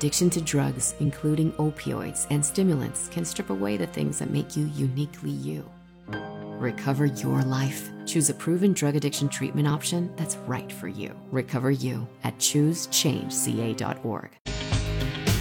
Addiction to drugs, including opioids and stimulants, can strip away the things that make you uniquely you. Recover your life. Choose a proven drug addiction treatment option that's right for you. Recover you at choosechangeca.org.